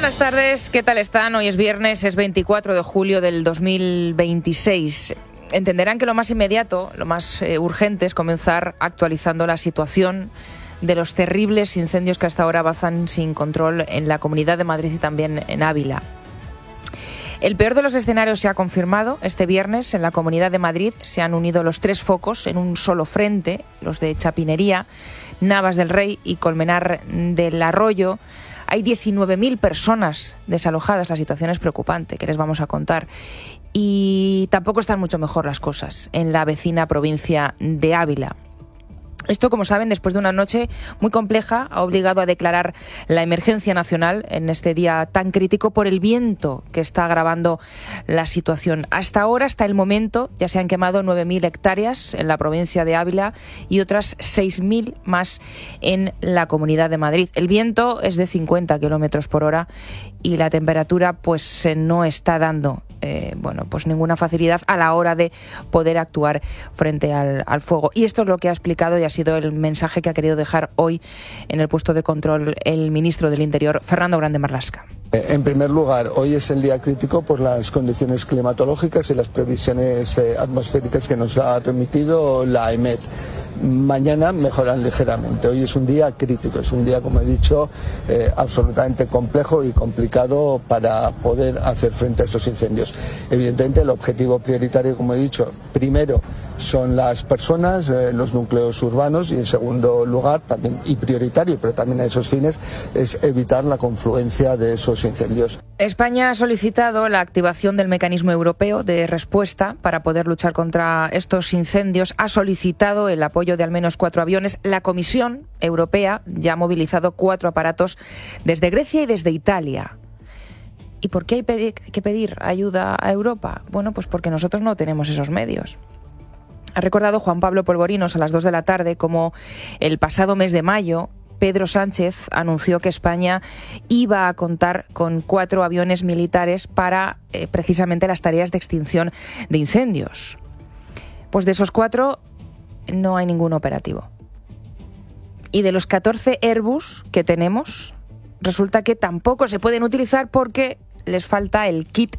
Buenas tardes, ¿qué tal están? Hoy es viernes, es 24 de julio del 2026. Entenderán que lo más inmediato, lo más urgente es comenzar actualizando la situación de los terribles incendios que hasta ahora avanzan sin control en la Comunidad de Madrid y también en Ávila. El peor de los escenarios se ha confirmado. Este viernes en la Comunidad de Madrid se han unido los 3 focos en un solo frente, los de Chapinería, Navas del Rey y Colmenar del Arroyo. Hay 19.000 personas desalojadas. La situación es preocupante, que les vamos a contar. Y tampoco están mucho mejor las cosas en la vecina provincia de Ávila. Esto, como saben, después de una noche muy compleja, ha obligado a declarar la emergencia nacional en este día tan crítico por el viento que está agravando la situación. Hasta ahora, hasta el momento, ya se han quemado 9.000 hectáreas en la provincia de Ávila y otras 6.000 más en la Comunidad de Madrid. El viento es de 50 kilómetros por hora y la temperatura pues no está dando pues ninguna facilidad a la hora de poder actuar frente al fuego. Y esto es lo que ha explicado y ha sido el mensaje que ha querido dejar hoy en el puesto de control el ministro del Interior, Fernando Grande Marlaska. En primer lugar, hoy es el día crítico por las condiciones climatológicas y las previsiones atmosféricas que nos ha permitido la EMET. Mañana mejoran ligeramente. Hoy es un día crítico, es un día, como he dicho, absolutamente complejo y complicado para poder hacer frente a estos incendios. Evidentemente, el objetivo prioritario, como he dicho, primero son las personas, los núcleos urbanos, y en segundo lugar, también y prioritario, pero también a esos fines, es evitar la confluencia de esos incendios. España ha solicitado la activación del mecanismo europeo de respuesta para poder luchar contra estos incendios. Ha solicitado el apoyo de al menos 4 aviones. La Comisión Europea ya ha movilizado 4 aparatos desde Grecia y desde Italia. ¿Y por qué hay que pedir ayuda a Europa? Bueno, pues porque nosotros no tenemos esos medios. Ha recordado Juan Pablo Polvorinos a las 2 de la tarde como el pasado mes de mayo Pedro Sánchez anunció que España iba a contar con 4 aviones militares para precisamente las tareas de extinción de incendios. Pues de esos 4 no hay ningún operativo. Y de los 14 Airbus que tenemos, resulta que tampoco se pueden utilizar porque les falta el kit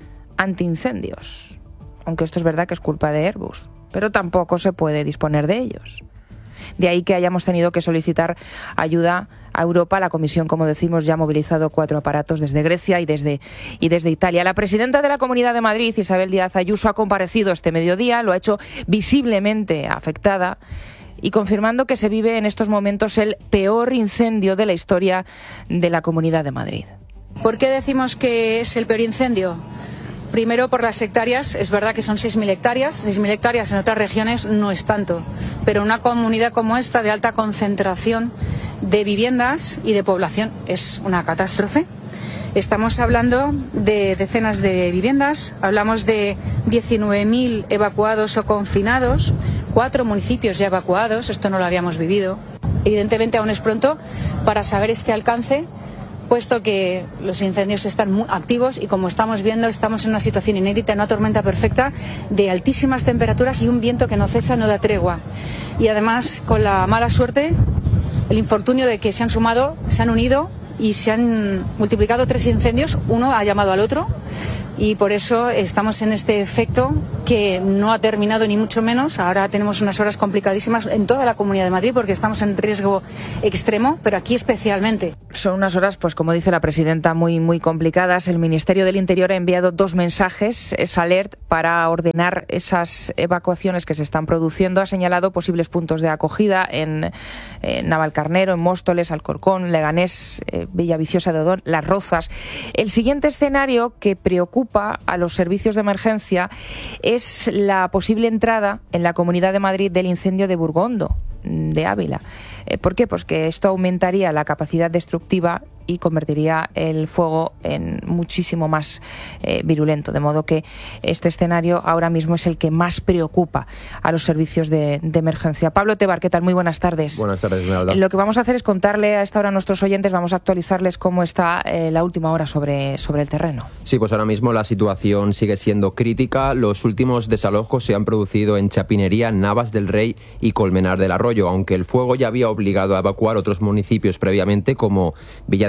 antiincendios. Aunque esto es verdad que es culpa de Airbus, pero tampoco se puede disponer de ellos. De ahí que hayamos tenido que solicitar ayuda a Europa. La Comisión, como decimos, ya ha movilizado 4 aparatos desde Grecia y desde Italia. La presidenta de la Comunidad de Madrid, Isabel Díaz Ayuso, ha comparecido este mediodía, lo ha hecho visiblemente afectada y confirmando que se vive en estos momentos el peor incendio de la historia de la Comunidad de Madrid. ¿Por qué decimos que es el peor incendio? Primero, por las hectáreas. Es verdad que son 6.000 hectáreas. 6.000 hectáreas en otras regiones no es tanto. Pero una comunidad como esta, de alta concentración de viviendas y de población, es una catástrofe. Estamos hablando de decenas de viviendas. Hablamos de 19.000 evacuados o confinados. 4 municipios ya evacuados. Esto no lo habíamos vivido. Evidentemente aún es pronto para saber este alcance, puesto que los incendios están muy activos y, como estamos viendo, estamos en una situación inédita, en una tormenta perfecta de altísimas temperaturas y un viento que no cesa, no da tregua. Y además, con la mala suerte, el infortunio de que se han unido y se han multiplicado 3 incendios, uno ha llamado al otro. Y por eso estamos en este efecto que no ha terminado ni mucho menos. Ahora tenemos unas horas complicadísimas en toda la Comunidad de Madrid porque estamos en riesgo extremo, pero aquí especialmente. Son unas horas, pues como dice la presidenta, muy, muy complicadas. El Ministerio del Interior ha enviado 2 mensajes, es alert, para ordenar esas evacuaciones que se están produciendo. Ha señalado posibles puntos de acogida en Navalcarnero, en Móstoles, Alcorcón, Leganés, Villaviciosa de Odón, Las Rozas. El siguiente escenario que preocupa a los servicios de emergencia es la posible entrada en la Comunidad de Madrid del incendio de Burgondo, de Ávila. ¿Por qué? Pues que esto aumentaría la capacidad destructiva y convertiría el fuego en muchísimo más virulento. De modo que este escenario ahora mismo es el que más preocupa a los servicios de emergencia. Pablo Tebar, ¿qué tal? Muy buenas tardes. Buenas tardes, Esmeralda. Lo que vamos a hacer es contarle a esta hora a nuestros oyentes, vamos a actualizarles cómo está la última hora sobre el terreno. Sí, pues ahora mismo la situación sigue siendo crítica. Los últimos desalojos se han producido en Chapinería, Navas del Rey y Colmenar del Arroyo, aunque el fuego ya había obligado a evacuar otros municipios previamente, como Villa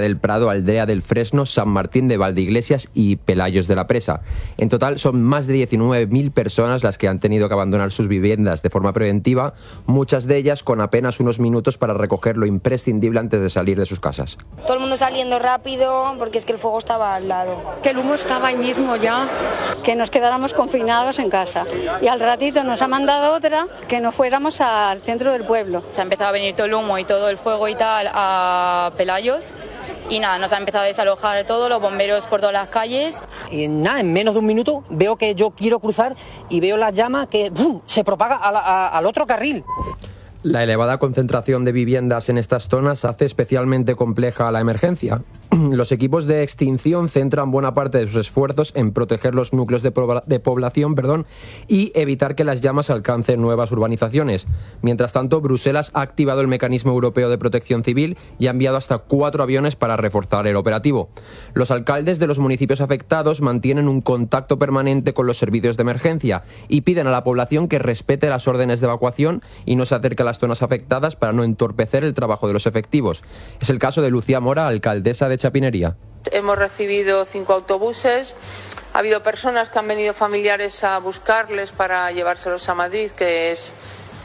del Prado, Aldea del Fresno, San Martín de Valdeiglesias y Pelayos de la Presa. En total son más de 19.000 personas las que han tenido que abandonar sus viviendas de forma preventiva, muchas de ellas con apenas unos minutos para recoger lo imprescindible antes de salir de sus casas. Todo el mundo saliendo rápido porque es que el fuego estaba al lado. Que el humo estaba ahí mismo ya, que nos quedáramos confinados en casa. Y al ratito nos ha mandado otra que nos fuéramos al centro del pueblo. Se ha empezado a venir todo el humo y todo el fuego y tal a Pelayos. Y nada, nos ha empezado a desalojar todo, los bomberos por todas las calles. Y nada, en menos de un minuto veo que yo quiero cruzar y veo la llama que se propaga al otro carril. La elevada concentración de viviendas en estas zonas hace especialmente compleja la emergencia. Los equipos de extinción centran buena parte de sus esfuerzos en proteger los núcleos de población y evitar que las llamas alcancen nuevas urbanizaciones. Mientras tanto, Bruselas ha activado el Mecanismo Europeo de Protección Civil y ha enviado hasta 4 aviones para reforzar el operativo. Los alcaldes de los municipios afectados mantienen un contacto permanente con los servicios de emergencia y piden a la población que respete las órdenes de evacuación y no se acerque a las zonas afectadas para no entorpecer el trabajo de los efectivos. Es el caso de Lucía Mora, alcaldesa de Chapinería. Hemos recibido 5 autobuses, ha habido personas que han venido familiares a buscarles para llevárselos a Madrid, que es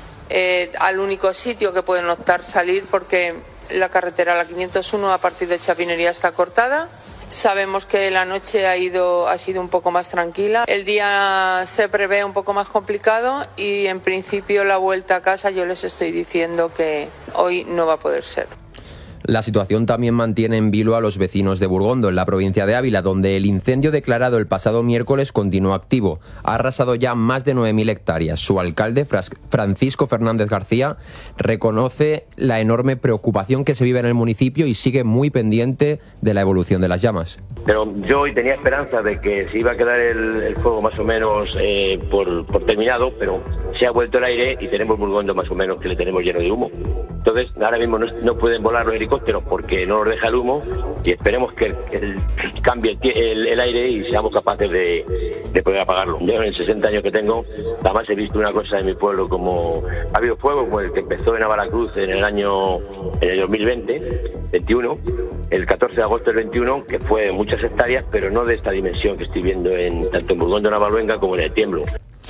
al único sitio que pueden optar salir porque la carretera, la 501, a partir de Chapinería está cortada. Sabemos que la noche ha sido un poco más tranquila. El día se prevé un poco más complicado y en principio la vuelta a casa yo les estoy diciendo que hoy no va a poder ser. La situación también mantiene en vilo a los vecinos de Burgondo, en la provincia de Ávila, donde el incendio declarado el pasado miércoles continúa activo. Ha arrasado ya más de 9.000 hectáreas. Su alcalde, Francisco Fernández García, reconoce la enorme preocupación que se vive en el municipio y sigue muy pendiente de la evolución de las llamas. Pero yo hoy tenía esperanza de que se iba a quedar el fuego más o menos por terminado, pero se ha vuelto el aire y tenemos Burgondo más o menos que le tenemos lleno de humo. Entonces, ahora mismo no pueden volar los helicópteros porque no nos deja el humo y esperemos que cambie el aire y seamos capaces de poder apagarlo. Yo en 60 años que tengo, jamás he visto una cosa en mi pueblo como... Ha habido fuego como el que empezó en Navaracruz en el 2021, el 14 de agosto del 21, que fue muchas hectáreas, pero no de esta dimensión que estoy viendo tanto en Burgondo, Navaluenga, como en El Tiemblo.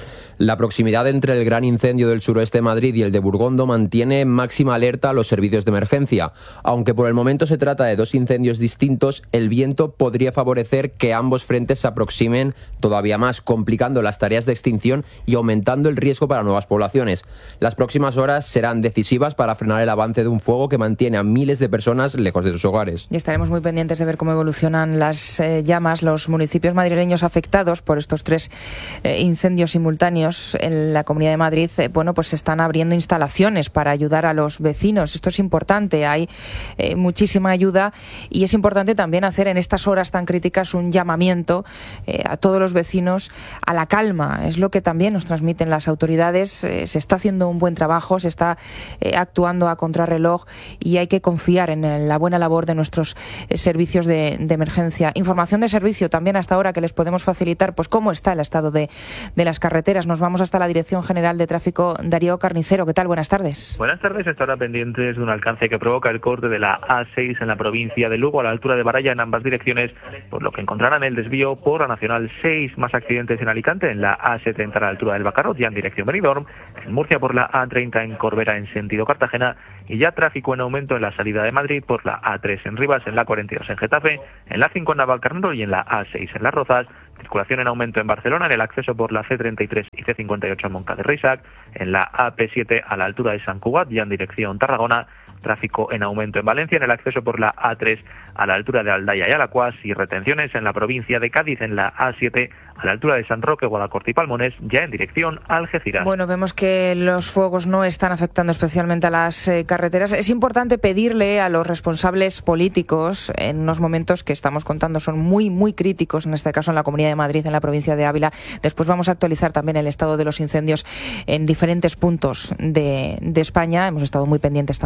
La proximidad entre el gran incendio del suroeste de Madrid y el de Burgondo mantiene máxima alerta a los servicios de emergencia. Aunque por el momento se trata de 2 incendios distintos, el viento podría favorecer que ambos frentes se aproximen todavía más, complicando las tareas de extinción y aumentando el riesgo para nuevas poblaciones. Las próximas horas serán decisivas para frenar el avance de un fuego que mantiene a miles de personas lejos de sus hogares. Y estaremos muy pendientes de ver cómo evolucionan las llamas. Los municipios madrileños afectados por estos 3 incendios simultáneos en la Comunidad de Madrid, pues se están abriendo instalaciones para ayudar a los vecinos. Esto es importante, hay muchísima ayuda y es importante también hacer en estas horas tan críticas un llamamiento a todos los vecinos a la calma. Es lo que también nos transmiten las autoridades. Se está haciendo un buen trabajo, se está actuando a contrarreloj y hay que confiar en la buena labor de nuestros servicios de emergencia. Información de servicio también hasta ahora que les podemos facilitar, pues cómo está el estado de las carreteras. Nos vamos hasta la Dirección General de Tráfico. Darío Carnicero, ¿qué tal? Buenas tardes. Buenas tardes. Hasta ahora pendientes de un alcance que provoca el corte de la A6 en la provincia de Lugo a la altura de Baralla en ambas direcciones, por lo que encontrarán el desvío por la Nacional 6. Más accidentes en Alicante en la A70 a la altura del Bacarot ya en dirección Benidorm, en Murcia por la A30 en Corbera en sentido Cartagena y ya tráfico en aumento en la salida de Madrid por la A3 en Rivas, en la 42 en Getafe, en la 5 en Navalcarnero y en la A6 en Las Rozas. Circulación en aumento en Barcelona en el acceso por la C33 y C58 a Moncada de Reixac, en la AP7 a la altura de Sant Cugat ya en dirección Tarragona. Tráfico en aumento en Valencia en el acceso por la A3 a la altura de Aldaya y Alacuas y retenciones en la provincia de Cádiz en la A7 a la altura de San Roque, Guadacorte y Palmones ya en dirección Algeciras. Bueno, vemos que los fuegos no están afectando especialmente a las carreteras. Es importante pedirle a los responsables políticos en unos momentos que estamos contando son muy, muy críticos, en este caso en la Comunidad de Madrid, en la provincia de Ávila. Después vamos a actualizar también el estado de los incendios en diferentes puntos de España. Hemos estado muy pendientes también a principios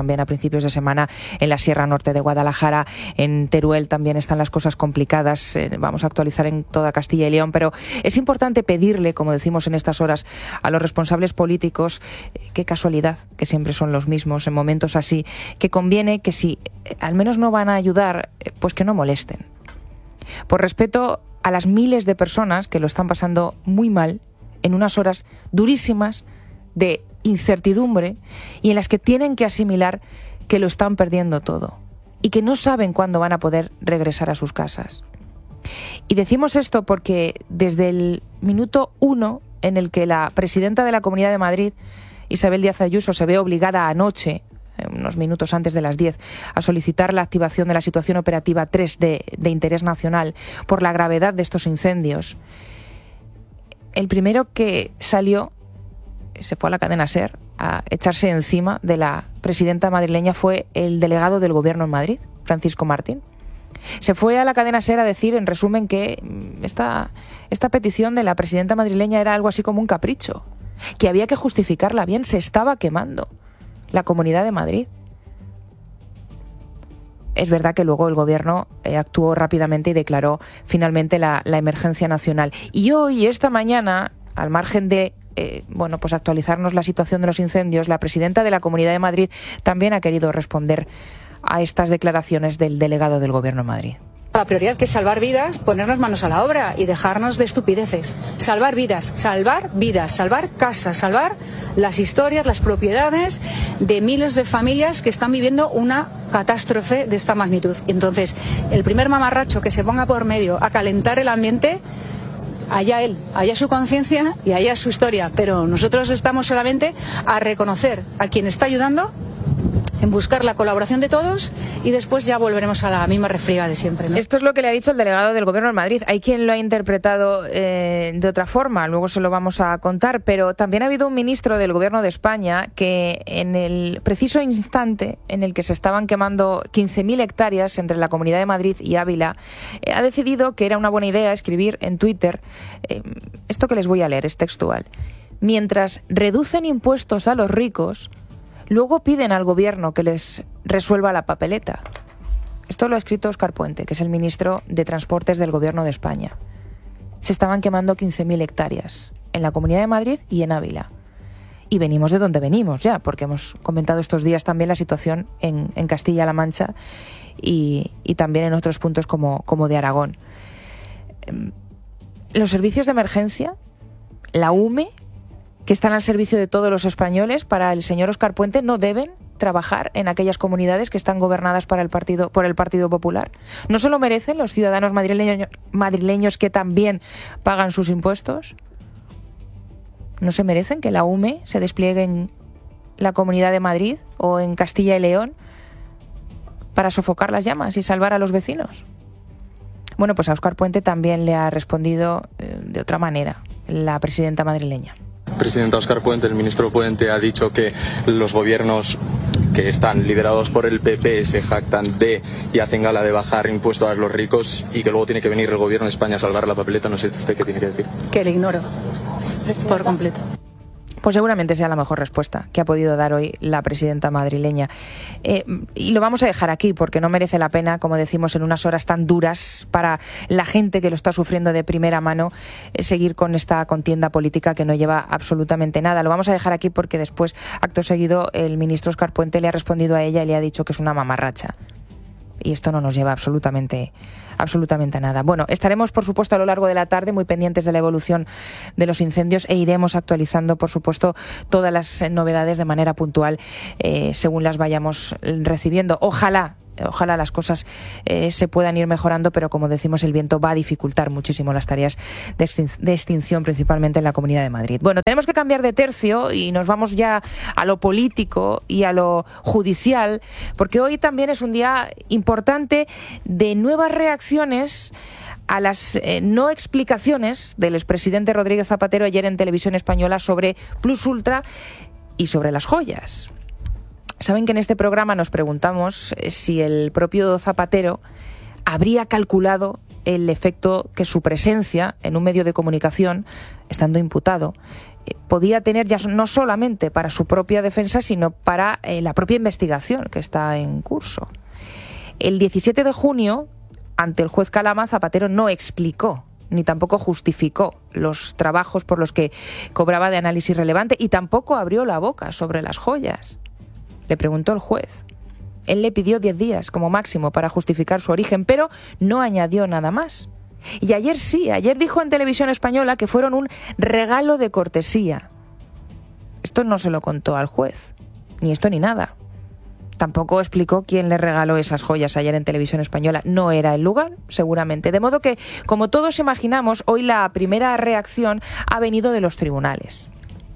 principios de semana en la Sierra Norte de Guadalajara, en Teruel también están las cosas complicadas. Vamos a actualizar en toda Castilla y León, pero es importante pedirle, como decimos en estas horas, a los responsables políticos, qué casualidad que siempre son los mismos en momentos así, que conviene que si al menos no van a ayudar, pues que no molesten. Por respeto a las miles de personas que lo están pasando muy mal en unas horas durísimas de incertidumbre y en las que tienen que asimilar que lo están perdiendo todo y que no saben cuándo van a poder regresar a sus casas. Y decimos esto porque desde el minuto 1 en el que la presidenta de la Comunidad de Madrid, Isabel Díaz Ayuso, se ve obligada anoche, unos minutos antes de las 10, a solicitar la activación de la situación operativa 3 de interés nacional por la gravedad de estos incendios, el primero que salió, se fue a la cadena SER a echarse encima de la presidenta madrileña fue el delegado del Gobierno en Madrid, Francisco Martín. Se fue a la cadena SER a decir, en resumen, que esta petición de la presidenta madrileña era algo así como un capricho, que había que justificarla bien, se estaba quemando la Comunidad de Madrid. Es verdad que luego el Gobierno actuó rápidamente y declaró finalmente la emergencia nacional. Y hoy, esta mañana, al margen de pues actualizarnos la situación de los incendios, la presidenta de la Comunidad de Madrid también ha querido responder a estas declaraciones del delegado del Gobierno en Madrid. La prioridad, que es salvar vidas, ponernos manos a la obra y dejarnos de estupideces. Salvar vidas, salvar casas, salvar las historias, las propiedades de miles de familias que están viviendo una catástrofe de esta magnitud. Entonces, el primer mamarracho que se ponga por medio a calentar el ambiente, allá él, allá su conciencia y allá su historia. Pero nosotros estamos solamente a reconocer a quien está ayudando, en buscar la colaboración de todos y después ya volveremos a la misma refriega de siempre, ¿no? Esto es lo que le ha dicho el delegado del Gobierno en Madrid. Hay quien lo ha interpretado de otra forma, luego se lo vamos a contar, pero también ha habido un ministro del Gobierno de España que en el preciso instante en el que se estaban quemando 15.000 hectáreas entre la Comunidad de Madrid y Ávila, ha decidido que era una buena idea escribir en Twitter, esto que les voy a leer es textual: mientras reducen impuestos a los ricos, luego piden al Gobierno que les resuelva la papeleta. Esto lo ha escrito Óscar Puente, que es el ministro de Transportes del Gobierno de España. Se estaban quemando 15.000 hectáreas en la Comunidad de Madrid y en Ávila. Y venimos de donde venimos ya, porque hemos comentado estos días también la situación en Castilla-La Mancha y también en otros puntos como de Aragón. Los servicios de emergencia, la UME, que están al servicio de todos los españoles, para el señor Óscar Puente no deben trabajar en aquellas comunidades que están gobernadas por el Partido Popular. ¿No se lo merecen los ciudadanos madrileños que también pagan sus impuestos? ¿No se merecen que la UME se despliegue en la Comunidad de Madrid o en Castilla y León para sofocar las llamas y salvar a los vecinos? Bueno, pues a Óscar Puente también le ha respondido de otra manera la presidenta madrileña. Presidenta, Óscar Puente, el ministro Puente ha dicho que los gobiernos que están liderados por el PP se jactan de y hacen gala de bajar impuestos a los ricos y que luego tiene que venir el gobierno de España a salvar la papeleta. No sé usted qué tiene que decir. Que le ignoro por completo. Pues seguramente sea la mejor respuesta que ha podido dar hoy la presidenta madrileña. Y lo vamos a dejar aquí porque no merece la pena, como decimos, en unas horas tan duras para la gente que lo está sufriendo de primera mano, seguir con esta contienda política que no lleva absolutamente nada. Lo vamos a dejar aquí porque después, acto seguido, el ministro Óscar Puente le ha respondido a ella y le ha dicho que es una mamarracha. Y esto no nos lleva absolutamente a nada. Bueno, estaremos, por supuesto, a lo largo de la tarde muy pendientes de la evolución de los incendios e iremos actualizando, por supuesto, todas las novedades de manera puntual según las vayamos recibiendo. Ojalá las cosas se puedan ir mejorando, pero como decimos, el viento va a dificultar muchísimo las tareas de extinción, principalmente en la Comunidad de Madrid. Bueno, tenemos que cambiar de tercio y nos vamos ya a lo político y a lo judicial, porque hoy también es un día importante de nuevas reacciones a las no explicaciones del expresidente Rodríguez Zapatero ayer en Televisión Española sobre Plus Ultra y sobre las joyas. Saben que en este programa nos preguntamos si el propio Zapatero habría calculado el efecto que su presencia en un medio de comunicación, estando imputado, podía tener ya no solamente para su propia defensa, sino para la propia investigación que está en curso. El 17 de junio, ante el juez Calama, Zapatero no explicó ni tampoco justificó los trabajos por los que cobraba de análisis relevante y tampoco abrió la boca sobre las joyas. Le preguntó el juez. Él le pidió 10 días como máximo para justificar su origen, pero no añadió nada más. Y ayer sí, ayer dijo en Televisión Española que fueron un regalo de cortesía. Esto no se lo contó al juez, ni esto ni nada. Tampoco explicó quién le regaló esas joyas ayer en Televisión Española. No era el lugar, seguramente. De modo que, como todos imaginamos, hoy la primera reacción ha venido de los tribunales.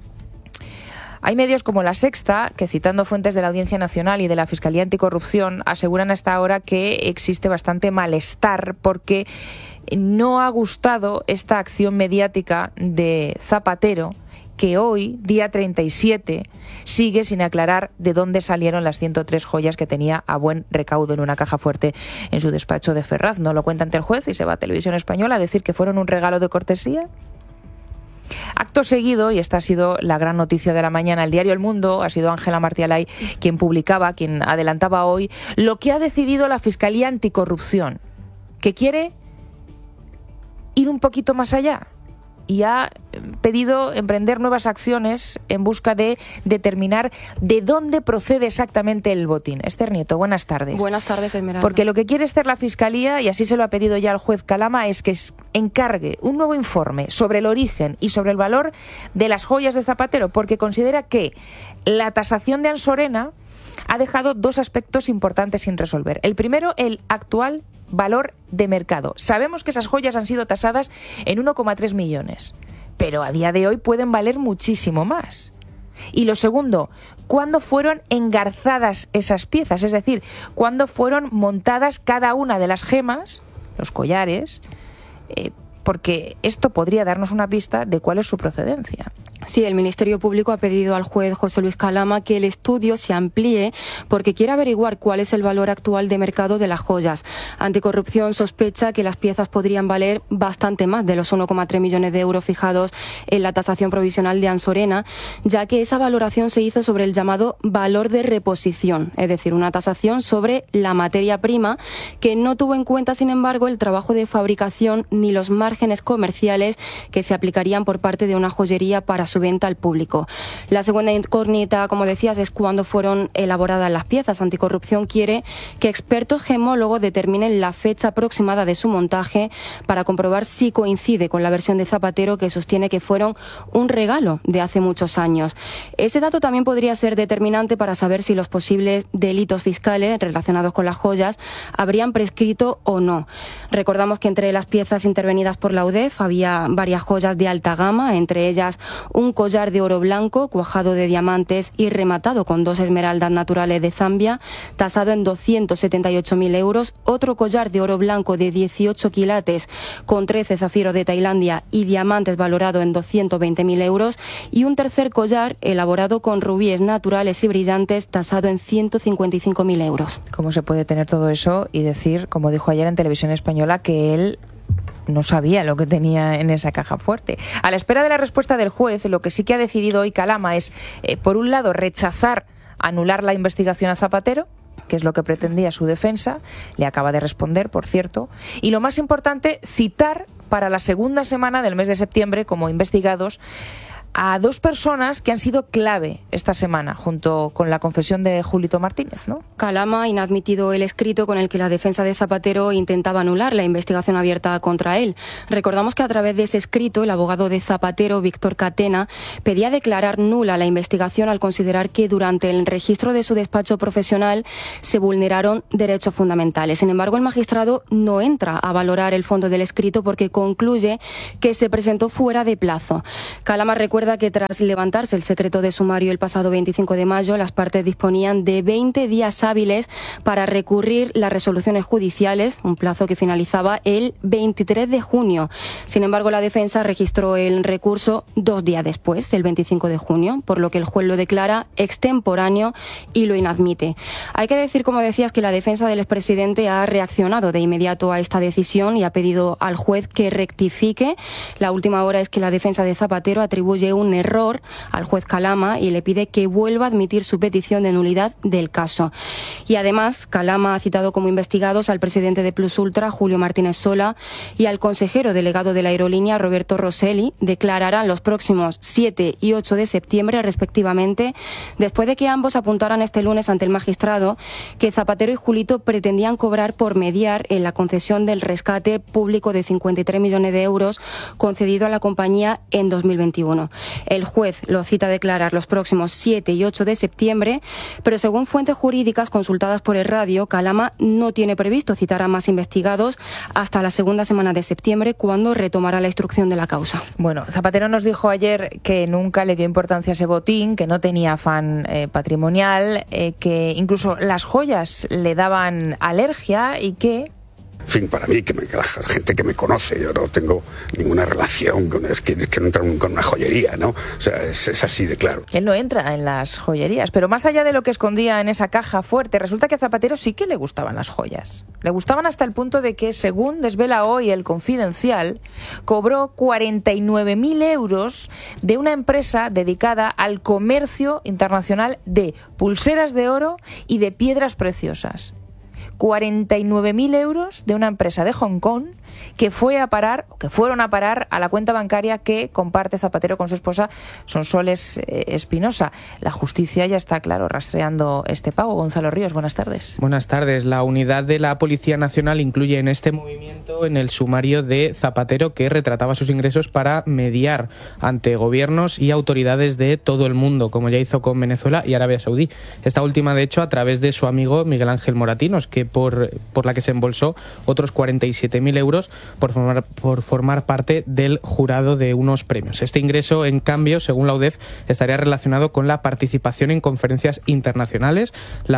Hay medios como La Sexta, que citando fuentes de la Audiencia Nacional y de la Fiscalía Anticorrupción, aseguran hasta ahora que existe bastante malestar porque no ha gustado esta acción mediática de Zapatero, que hoy, día 37, sigue sin aclarar de dónde salieron las 103 joyas que tenía a buen recaudo en una caja fuerte en su despacho de Ferraz. No lo cuenta ante el juez y se va a Televisión Española a decir que fueron un regalo de cortesía. Acto seguido, y esta ha sido la gran noticia de la mañana, el diario El Mundo, ha sido Ángela Martialay quien adelantaba hoy lo que ha decidido la Fiscalía Anticorrupción, que quiere ir un poquito más allá y ha pedido emprender nuevas acciones en busca de determinar de dónde procede exactamente el botín. Esther Nieto, buenas tardes. Buenas tardes, Esmeralda. Porque lo que quiere hacer la Fiscalía, y así se lo ha pedido ya el juez Calama, es que encargue un nuevo informe sobre el origen y sobre el valor de las joyas de Zapatero, porque considera que la tasación de Ansorena ha dejado dos aspectos importantes sin resolver. El primero, el actual valor de mercado. Sabemos que esas joyas han sido tasadas en 1,3 millones, pero a día de hoy pueden valer muchísimo más. Y lo segundo, ¿cuándo fueron engarzadas esas piezas? Es decir, ¿cuándo fueron montadas cada una de las gemas, los collares? Porque esto podría darnos una pista de cuál es su procedencia. Sí, el Ministerio Público ha pedido al juez José Luis Calama que el estudio se amplíe porque quiere averiguar cuál es el valor actual de mercado de las joyas. Anticorrupción sospecha que las piezas podrían valer bastante más de los 1,3 millones de euros fijados en la tasación provisional de Ansorena, ya que esa valoración se hizo sobre el llamado valor de reposición, es decir, una tasación sobre la materia prima que no tuvo en cuenta, sin embargo, el trabajo de fabricación ni los márgenes comerciales que se aplicarían por parte de una joyería para su venta al público. La segunda incógnita, como decías, es cuándo fueron elaboradas las piezas. Anticorrupción quiere que expertos gemólogos determinen la fecha aproximada de su montaje para comprobar si coincide con la versión de Zapatero, que sostiene que fueron un regalo de hace muchos años. Ese dato también podría ser determinante para saber si los posibles delitos fiscales relacionados con las joyas habrían prescrito o no. Recordamos que entre las piezas intervenidas por la UDEF había varias joyas de alta gama, entre ellas un collar de oro blanco cuajado de diamantes y rematado con 2 esmeraldas naturales de Zambia, tasado en 278.000 euros, otro collar de oro blanco de 18 quilates con 13 zafiros de Tailandia y diamantes valorado en 220.000 euros, y un tercer collar elaborado con rubíes naturales y brillantes tasado en 155.000 euros. ¿Cómo se puede tener todo eso y decir, como dijo ayer en Televisión Española, que él no sabía lo que tenía en esa caja fuerte? A la espera de la respuesta del juez, lo que sí que ha decidido hoy Calama es, por un lado, anular la investigación a Zapatero, que es lo que pretendía su defensa, le acaba de responder, por cierto, y lo más importante, citar para la segunda semana del mes de septiembre como investigados a 2 personas que han sido clave esta semana, junto con la confesión de Julito Martínez, ¿no? Calama ha inadmitido el escrito con el que la defensa de Zapatero intentaba anular la investigación abierta contra él. Recordamos que a través de ese escrito, el abogado de Zapatero, Víctor Catena, pedía declarar nula la investigación al considerar que durante el registro de su despacho profesional se vulneraron derechos fundamentales. Sin embargo, el magistrado no entra a valorar el fondo del escrito porque concluye que se presentó fuera de plazo. Calama recuerda que tras levantarse el secreto de sumario el pasado 25 de mayo, las partes disponían de 20 días hábiles para recurrir las resoluciones judiciales, un plazo que finalizaba el 23 de junio. Sin embargo, la defensa registró el recurso 2 días después, el 25 de junio, por lo que el juez lo declara extemporáneo y lo inadmite. Hay que decir, como decías, que la defensa del expresidente ha reaccionado de inmediato a esta decisión y ha pedido al juez que rectifique. La última hora es que la defensa de Zapatero atribuye un error al juez Calama y le pide que vuelva a admitir su petición de nulidad del caso. Y además, Calama ha citado como investigados al presidente de Plus Ultra, Julio Martínez Sola, y al consejero delegado de la aerolínea, Roberto Rosselli. Declararán los próximos 7 y 8 de septiembre, respectivamente, después de que ambos apuntaran este lunes ante el magistrado que Zapatero y Julito pretendían cobrar por mediar en la concesión del rescate público de 53 millones de euros concedido a la compañía en 2021. El juez lo cita a declarar los próximos 7 y 8 de septiembre, pero según fuentes jurídicas consultadas por el Radio, Calama no tiene previsto citar a más investigados hasta la segunda semana de septiembre, cuando retomará la instrucción de la causa. Bueno, Zapatero nos dijo ayer que nunca le dio importancia a ese botín, que no tenía afán patrimonial, que incluso las joyas le daban alergia y que... En fin, para mí, que la gente que me conoce, yo no tengo ninguna relación con, es que no entra con una joyería, ¿no? O sea, es así de claro. Él no entra en las joyerías, pero más allá de lo que escondía en esa caja fuerte, resulta que a Zapatero sí que le gustaban las joyas. Le gustaban hasta el punto de que, según desvela hoy El Confidencial, cobró 49.000 euros de una empresa dedicada al comercio internacional de pulseras de oro y de piedras preciosas. 49.000 euros de una empresa de Hong Kong que fueron a parar a la cuenta bancaria que comparte Zapatero con su esposa Sonsoles Espinosa. La justicia ya está, claro, rastreando este pago. Gonzalo Ríos, buenas tardes. Buenas tardes. La unidad de la Policía Nacional incluye en este movimiento en el sumario de Zapatero, que retrataba sus ingresos para mediar ante gobiernos y autoridades de todo el mundo, como ya hizo con Venezuela y Arabia Saudí. Esta última, de hecho, a través de su amigo Miguel Ángel Moratinos, que por la que se embolsó otros 47.000 euros por formar parte del jurado de unos premios. Este ingreso, en cambio, según la UDEF, estaría relacionado con la participación en conferencias internacionales,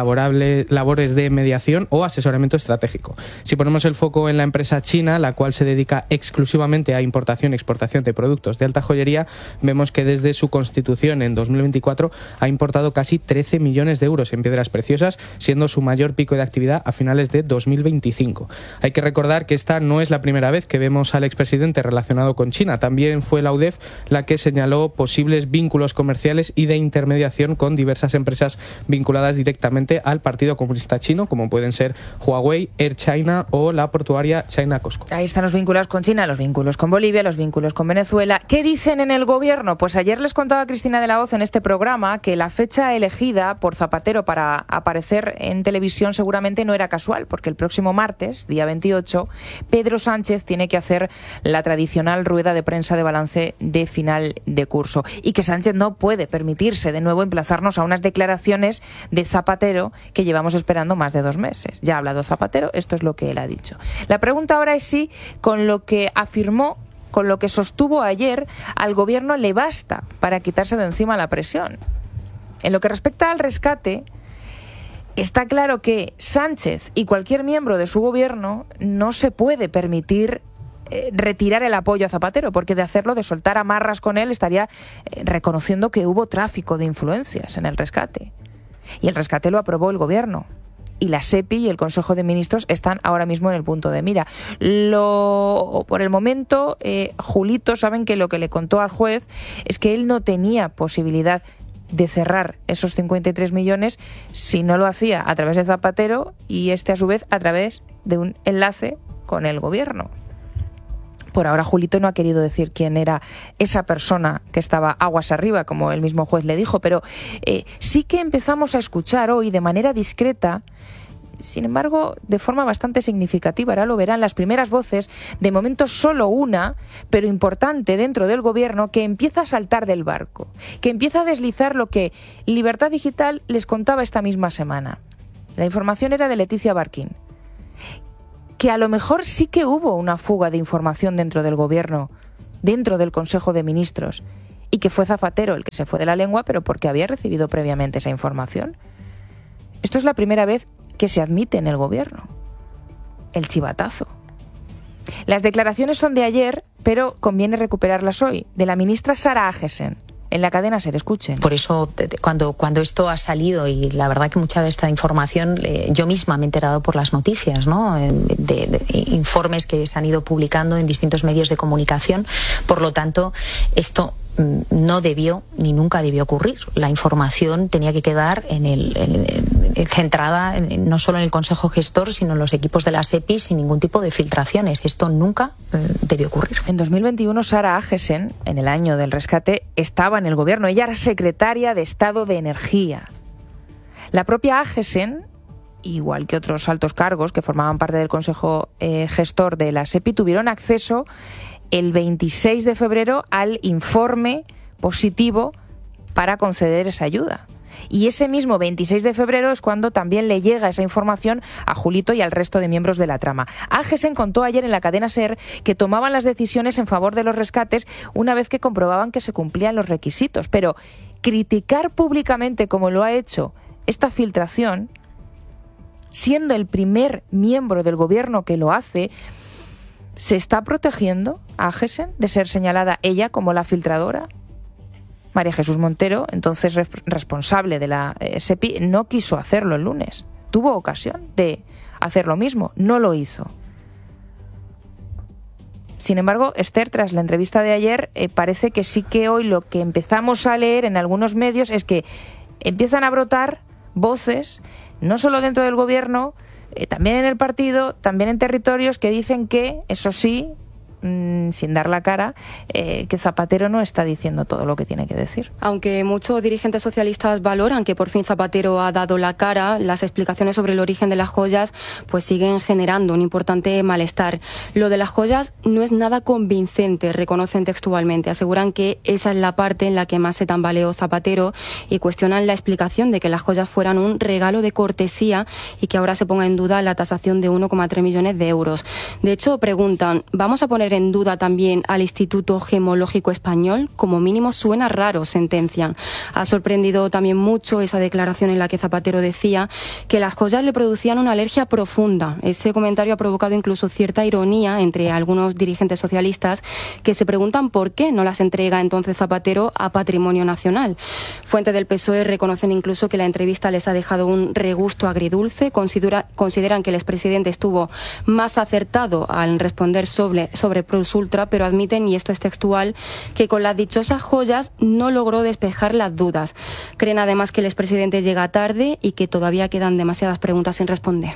labores de mediación o asesoramiento estratégico. Si ponemos el foco en la empresa china, la cual se dedica exclusivamente a importación y exportación de productos de alta joyería, vemos que desde su constitución en 2024 ha importado casi 13 millones de euros en piedras preciosas, siendo su mayor pico de actividad a finales de 2025. Hay que recordar que esta no es la primera vez que vemos al expresidente relacionado con China. También fue la UDEF la que señaló posibles vínculos comerciales y de intermediación con diversas empresas vinculadas directamente al Partido Comunista Chino, como pueden ser Huawei, Air China o la portuaria China Cosco. Ahí están los vínculos con China, los vínculos con Bolivia, los vínculos con Venezuela. ¿Qué dicen en el gobierno? Pues ayer les contaba Cristina de la Hoz en este programa que la fecha elegida por Zapatero para aparecer en televisión seguramente no era casual, porque el próximo martes, día 28, Pedro Sánchez tiene que hacer la tradicional rueda de prensa de balance de final de curso, y que Sánchez no puede permitirse de nuevo emplazarnos a unas declaraciones de Zapatero que llevamos esperando más de 2 meses. Ya ha hablado Zapatero, esto es lo que él ha dicho. La pregunta ahora es si con lo que afirmó, con lo que sostuvo ayer, al gobierno le basta para quitarse de encima la presión. En lo que respecta al rescate, está claro que Sánchez y cualquier miembro de su gobierno no se puede permitir retirar el apoyo a Zapatero, porque de hacerlo, de soltar amarras con él, estaría reconociendo que hubo tráfico de influencias en el rescate. Y el rescate lo aprobó el gobierno. Y la SEPI y el Consejo de Ministros están ahora mismo en el punto de mira. Por el momento, Julito, saben que lo que le contó al juez es que él no tenía posibilidad de cerrar esos 53 millones si no lo hacía a través de Zapatero y a su vez a través de un enlace con el gobierno. Por ahora Julito no ha querido decir quién era esa persona que estaba aguas arriba, como el mismo juez le dijo, pero sí que empezamos a escuchar hoy de manera discreta, sin embargo de forma bastante significativa, ahora lo verán, las primeras voces, de momento solo una, pero importante dentro del gobierno, que empieza a saltar del barco, que empieza a deslizar lo que Libertad Digital les contaba esta misma semana. La información era de Leticia Barquín, que a lo mejor sí que hubo una fuga de información dentro del gobierno, dentro del Consejo de Ministros, y que fue Zapatero el que se fue de la lengua, pero porque había recibido previamente esa información. Esto es la primera vez que se admite en el gobierno. El chivatazo. Las declaraciones son de ayer, pero conviene recuperarlas hoy, de la ministra Sara Agesen. En la cadena SER, escuchen. Por eso, cuando esto ha salido, y la verdad que mucha de esta información yo misma me he enterado por las noticias, ¿no? de informes que se han ido publicando en distintos medios de comunicación. Por lo tanto, esto no debió ni nunca debió ocurrir. La información tenía que quedar centrada no solo en el Consejo Gestor, sino en los equipos de la SEPI sin ningún tipo de filtraciones. Esto nunca debió ocurrir. En 2021, Sara Agesen, en el año del rescate, estaba en el gobierno. Ella era secretaria de Estado de Energía. La propia Agesen, igual que otros altos cargos que formaban parte del Consejo Gestor de la SEPI, tuvieron acceso el 26 de febrero al informe positivo para conceder esa ayuda. Y ese mismo 26 de febrero es cuando también le llega esa información a Julito y al resto de miembros de la trama. Agesen contó ayer en la cadena SER que tomaban las decisiones en favor de los rescates una vez que comprobaban que se cumplían los requisitos. Pero criticar públicamente, como lo ha hecho, esta filtración, siendo el primer miembro del gobierno que lo hace, ¿se está protegiendo a Agesen de ser señalada ella como la filtradora? María Jesús Montero, entonces responsable de la SEPI, no quiso hacerlo el lunes. Tuvo ocasión de hacer lo mismo, no lo hizo. Sin embargo, Esther, tras la entrevista de ayer, parece que sí que hoy lo que empezamos a leer en algunos medios es que empiezan a brotar voces, no solo dentro del gobierno, también en el partido, también en territorios, que dicen que, eso sí, sin dar la cara, que Zapatero no está diciendo todo lo que tiene que decir. Aunque muchos dirigentes socialistas valoran que por fin Zapatero ha dado la cara, las explicaciones sobre el origen de las joyas pues siguen generando un importante malestar. Lo de las joyas no es nada convincente, reconocen textualmente. Aseguran que esa es la parte en la que más se tambaleó Zapatero y cuestionan la explicación de que las joyas fueran un regalo de cortesía y que ahora se ponga en duda la tasación de 1,3 millones de euros. De hecho, preguntan, ¿vamos a poner en duda también al Instituto Gemológico Español? Como mínimo suena raro, sentencian. Ha sorprendido también mucho esa declaración en la que Zapatero decía que las joyas le producían una alergia profunda. Ese comentario ha provocado incluso cierta ironía entre algunos dirigentes socialistas que se preguntan por qué no las entrega entonces Zapatero a Patrimonio Nacional. Fuentes del PSOE reconocen incluso que la entrevista les ha dejado un regusto agridulce. Consideran que el expresidente estuvo más acertado al responder sobre Plus Ultra, pero admiten, y esto es textual, que con las dichosas joyas no logró despejar las dudas. Creen además que el expresidente llega tarde y que todavía quedan demasiadas preguntas sin responder.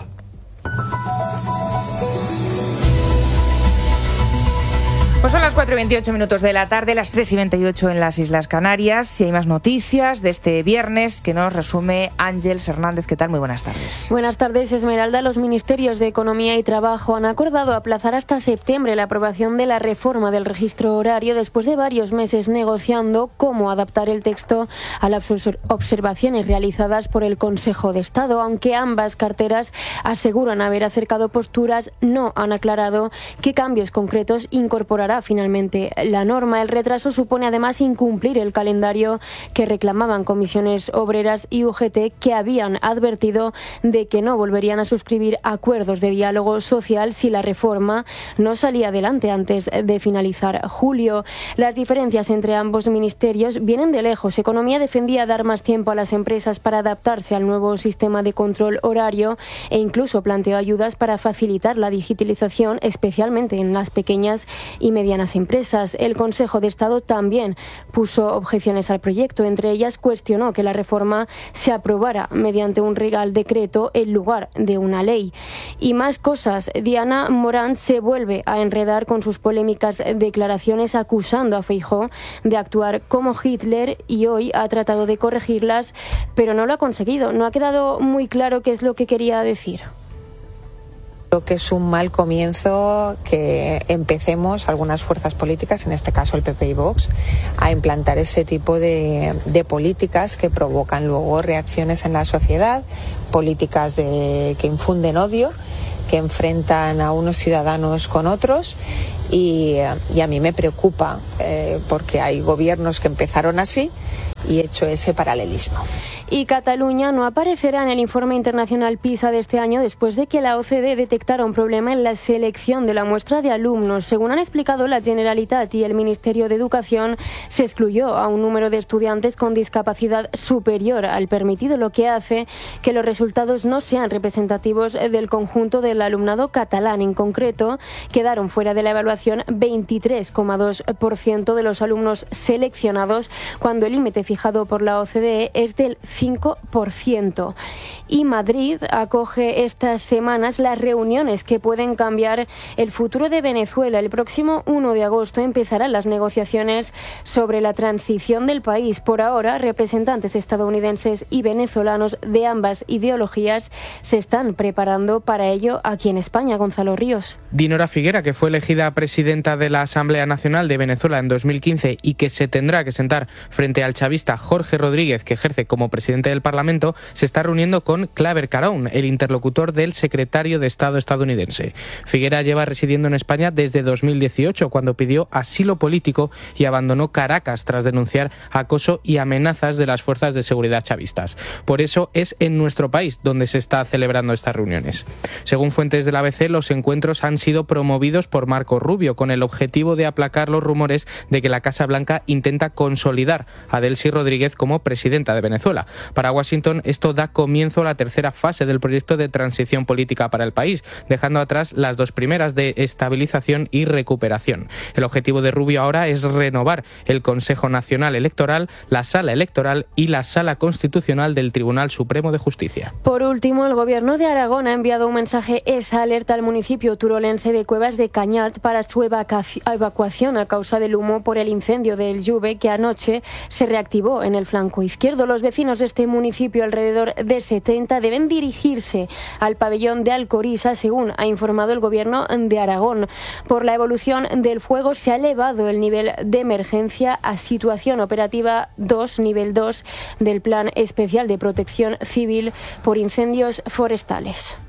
Pues son las 4:28 de la tarde, las 3:28 en las Islas Canarias, y hay más noticias de este viernes que nos resume Ángeles Hernández. ¿Qué tal? Muy buenas tardes. Buenas tardes, Esmeralda. Los ministerios de Economía y Trabajo han acordado aplazar hasta septiembre la aprobación de la reforma del registro horario después de varios meses negociando cómo adaptar el texto a las observaciones realizadas por el Consejo de Estado. Aunque ambas carteras aseguran haber acercado posturas, no han aclarado qué cambios concretos incorporará finalmente la norma. El retraso supone además incumplir el calendario que reclamaban comisiones obreras y UGT, que habían advertido de que no volverían a suscribir acuerdos de diálogo social si la reforma no salía adelante antes de finalizar julio. Las diferencias entre ambos ministerios vienen de lejos. Economía defendía dar más tiempo a las empresas para adaptarse al nuevo sistema de control horario e incluso planteó ayudas para facilitar la digitalización, especialmente en las pequeñas y medianas empresas. El Consejo de Estado también puso objeciones al proyecto. Entre ellas, cuestionó que la reforma se aprobara mediante un real decreto en lugar de una ley. Y más cosas. Diana Morant se vuelve a enredar con sus polémicas declaraciones acusando a Feijóo de actuar como Hitler, y hoy ha tratado de corregirlas, pero no lo ha conseguido. No ha quedado muy claro qué es lo que quería decir. Creo que es un mal comienzo que empecemos algunas fuerzas políticas, en este caso el PP y Vox, a implantar ese tipo de políticas que provocan luego reacciones en la sociedad, políticas que infunden odio, que enfrentan a unos ciudadanos con otros, y a mí me preocupa porque hay gobiernos que empezaron así y he hecho ese paralelismo. Y Cataluña no aparecerá en el informe internacional PISA de este año después de que la OCDE detectara un problema en la selección de la muestra de alumnos. Según han explicado la Generalitat y el Ministerio de Educación, se excluyó a un número de estudiantes con discapacidad superior al permitido, lo que hace que los resultados no sean representativos del conjunto del alumnado catalán. En concreto, quedaron fuera de la evaluación 23,2% de los alumnos seleccionados, cuando el límite fijado por la OCDE es del 5%. Y Madrid acoge estas semanas las reuniones que pueden cambiar el futuro de Venezuela. El próximo 1 de agosto empezarán las negociaciones sobre la transición del país. Por ahora, representantes estadounidenses y venezolanos de ambas ideologías se están preparando para ello aquí en España. Gonzalo Ríos. Dinora Figuera, que fue elegida presidenta de la Asamblea Nacional de Venezuela en 2015 y que se tendrá que sentar frente al chavista Jorge Rodríguez, que ejerce como presidente del Parlamento, se está reuniendo con Claver Caron, el interlocutor del secretario de Estado estadounidense. Figuera lleva residiendo en España desde 2018, cuando pidió asilo político y abandonó Caracas tras denunciar acoso y amenazas de las fuerzas de seguridad chavistas. Por eso es en nuestro país donde se está celebrando estas reuniones. Según fuentes del ABC, los encuentros han sido promovidos por Marco Rubio con el objetivo de aplacar los rumores de que la Casa Blanca intenta consolidar a Delcy Rodríguez como presidenta de Venezuela. Para Washington, esto da comienzo a la tercera fase del proyecto de transición política para el país, dejando atrás las dos primeras de estabilización y recuperación. El objetivo de Rubio ahora es renovar el Consejo Nacional Electoral, la Sala Electoral y la Sala Constitucional del Tribunal Supremo de Justicia. Por último, el Gobierno de Aragón ha enviado un mensaje esa alerta al municipio turolense de Cuevas de Cañart para su evacuación a causa del humo por el incendio del Lluve, que anoche se reactivó en el flanco izquierdo. Los vecinos de este municipio, alrededor de 70, deben dirigirse al pabellón de Alcorisa, según ha informado el Gobierno de Aragón. Por la evolución del fuego se ha elevado el nivel de emergencia a situación operativa 2, nivel 2 del Plan Especial de Protección Civil por Incendios Forestales.